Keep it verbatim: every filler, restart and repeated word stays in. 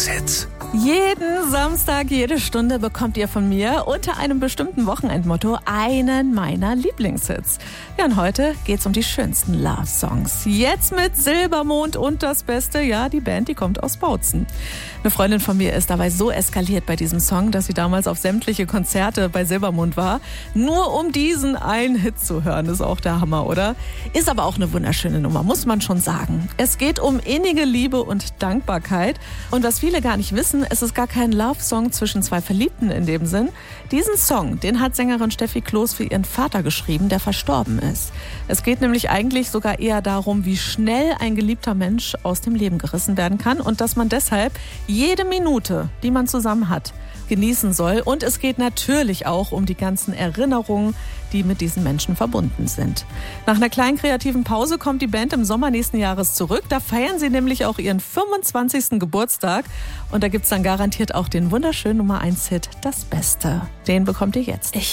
Lieblingshits. Jeden Samstag, jede Stunde bekommt ihr von mir unter einem bestimmten Wochenendmotto einen meiner Lieblingshits. Ja, und heute geht's um die schönsten Love-Songs. Jetzt mit Silbermond und das Beste, ja, die Band, die kommt aus Bautzen. Eine Freundin von mir ist dabei so eskaliert bei diesem Song, dass sie damals auf sämtliche Konzerte bei Silbermond war, nur um diesen einen Hit zu hören. Ist auch der Hammer, oder? Ist aber auch eine wunderschöne Nummer, muss man schon sagen. Es geht um innige Liebe und Dankbarkeit. Und was viele gar nicht wissen, es ist gar kein Love-Song zwischen zwei Verliebten in dem Sinn. Diesen Song, den hat Sängerin Steffi Kloß für ihren Vater geschrieben, der verstorben ist. Es geht nämlich eigentlich sogar eher darum, wie schnell ein geliebter Mensch aus dem Leben gerissen werden kann und dass man deshalb jede Minute, die man zusammen hat, genießen soll. Und es geht natürlich auch um die ganzen Erinnerungen, die mit diesen Menschen verbunden sind. Nach einer kleinen kreativen Pause kommt die Band im Sommer nächsten Jahres zurück. Da feiern sie nämlich auch ihren fünfundzwanzigsten Geburtstag. Und da gibt's dann garantiert auch den wunderschönen Nummer eins Hit, Das Beste. Den bekommt ihr jetzt. Ich